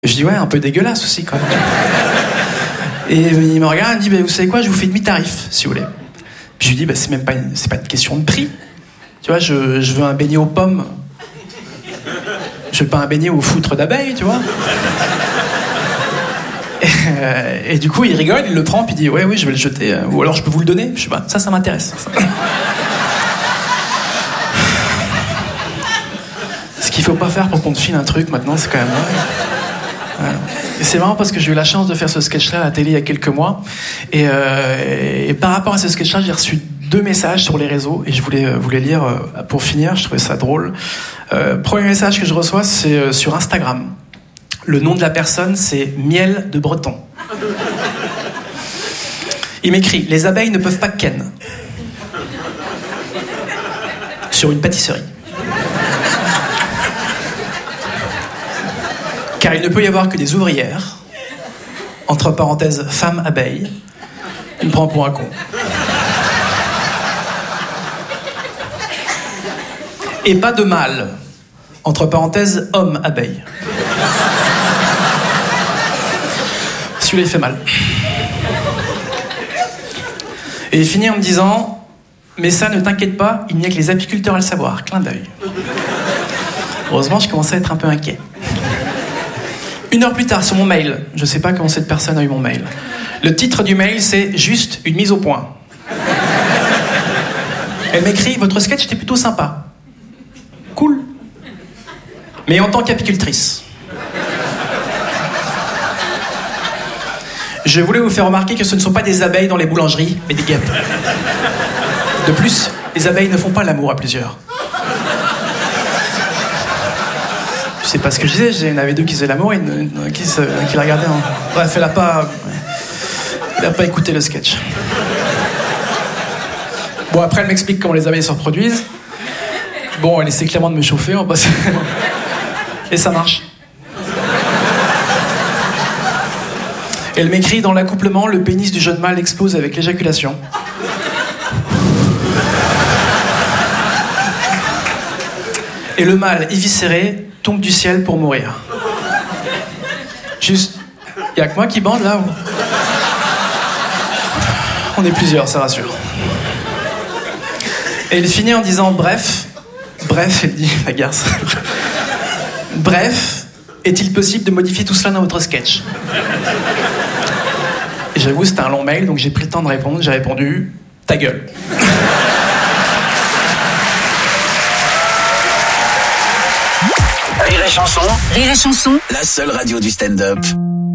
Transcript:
Je dis ouais, un peu dégueulasse aussi quand même. Et il me regarde, il me dit vous savez quoi, je vous fais demi-tarif si vous voulez. Puis je lui dis c'est pas une question de prix. Tu vois, je veux un beignet aux pommes. Je veux pas un beignet aux foutres d'abeilles, tu vois. Et du coup il rigole, il le prend puis il dit ouais oui je vais le jeter ou alors je peux vous le donner. Je sais pas, ça m'intéresse. Ce qu'il faut pas faire pour qu'on te file un truc maintenant, c'est quand même vrai. Et c'est marrant parce que j'ai eu la chance de faire ce sketch-là à la télé il y a quelques mois et par rapport à ce sketch-là j'ai reçu 2 messages sur les réseaux et je voulais vous les lire pour finir, je trouvais ça drôle. Premier message que je reçois c'est sur Instagram. Le nom de la personne c'est Miel de Breton. Il m'écrit les abeilles ne peuvent pas ken sur une pâtisserie. Car il ne peut y avoir que des ouvrières, entre parenthèses, femmes abeilles. Il me prend pour un con. Et pas de mâle, entre parenthèses, homme abeille. Celui-là, il fait mal. Et il finit en me disant mais ça, ne t'inquiète pas, il n'y a que les apiculteurs à le savoir. Clin d'œil. Heureusement, je commençais à être un peu inquiet. 1 heure plus tard, sur mon mail, je sais pas comment cette personne a eu mon mail. Le titre du mail, c'est juste une mise au point. Elle m'écrit, votre sketch était plutôt sympa. Cool. Mais en tant qu'apicultrice. Je voulais vous faire remarquer que ce ne sont pas des abeilles dans les boulangeries, mais des guêpes. De plus, les abeilles ne font pas l'amour à plusieurs. C'est pas ce que je disais, il y en avait 2 qui faisaient l'amour et une qui la regardait en... Bref, elle a pas écouté le sketch. Bon, après elle m'explique comment les abeilles se reproduisent. Bon, elle essaie clairement de me chauffer, on passe... Et ça marche. Elle m'écrit dans l'accouplement, le pénis du jeune mâle explose avec l'éjaculation. Et le mâle éviscéré tombe du ciel pour mourir. Juste, y'a que moi qui bande là ou... On est plusieurs, ça rassure. Et il finit en disant bref, elle dit la garce. Bref, est-il possible de modifier tout cela dans votre sketch? Et j'avoue, c'était un long mail, donc j'ai pris le temps de répondre. J'ai répondu ta gueule. Rire et chanson, la seule radio du stand-up.